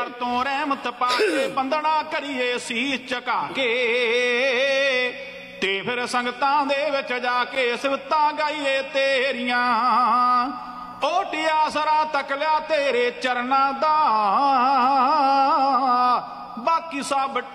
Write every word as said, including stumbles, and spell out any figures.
दर तो रहमत पाके बंदना करिए सीस झुका के ते फिर संगतां दे विच जाके सिफतां गाईए तेरियां ओटी आसरा तक लिया तेरे चरनां दा बाकी सब